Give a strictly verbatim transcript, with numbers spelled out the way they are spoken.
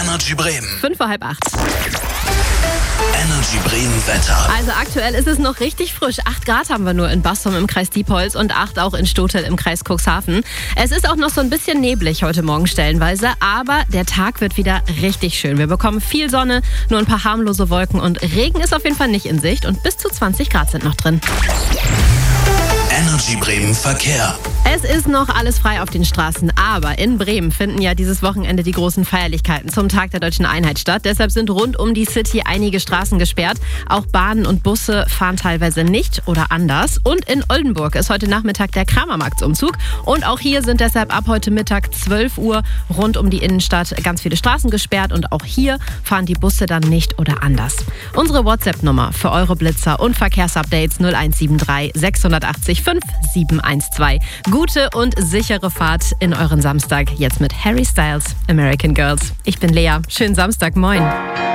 Energy Bremen. Fünf vor halb acht. Energy Bremen Wetter. Also aktuell ist es noch richtig frisch. acht Grad haben wir nur in Bassum im Kreis Diepholz und acht auch in Stotel im Kreis Cuxhaven. Es ist auch noch so ein bisschen neblig heute Morgen stellenweise, aber der Tag wird wieder richtig schön. Wir bekommen viel Sonne, nur ein paar harmlose Wolken und Regen ist auf jeden Fall nicht in Sicht und bis zu zwanzig Grad sind noch drin. Energy Bremen Verkehr. Es ist noch alles frei auf den Straßen, aber in Bremen finden ja dieses Wochenende die großen Feierlichkeiten zum Tag der Deutschen Einheit statt. Deshalb sind rund um die City einige Straßen gesperrt. Auch Bahnen und Busse fahren teilweise nicht oder anders. Und in Oldenburg ist heute Nachmittag der Kramermarktsumzug. Und auch hier sind deshalb ab heute Mittag zwölf Uhr rund um die Innenstadt ganz viele Straßen gesperrt. Und auch hier fahren die Busse dann nicht oder anders. Unsere WhatsApp-Nummer für eure Blitzer und Verkehrsupdates null eins sieben drei sechs acht acht fünf sieben eins zwei. Gute und sichere Fahrt in euren Samstag. Jetzt mit Harry Styles, American Girls. Ich bin Lea. Schönen Samstag. Moin.